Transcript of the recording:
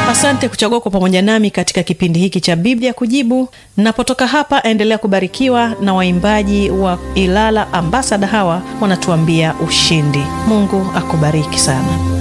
Asante kuchagua kwa pamoja nami katika kipindi hiki cha Biblia Kujibu. Napotoka hapa, endelea kubarikiwa na waimbaji wa Ilala Ambassador. Hawa wanatuambia ushindi. Mungu akubariki sana.